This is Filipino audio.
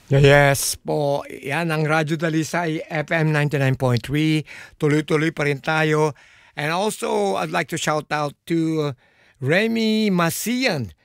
Yes po, yan ang Radyo Dalisay FM 99.3. Tuloy-tuloy pa rin tayo. And also, I'd like to shout out to Remy Masian